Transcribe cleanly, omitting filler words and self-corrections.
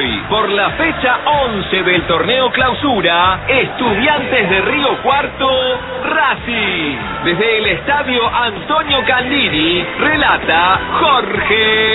hoy, por la fecha 11 del torneo Clausura, Estudiantes de Río Cuarto, Racing. Desde el estadio Antonio Candini, relata Jorge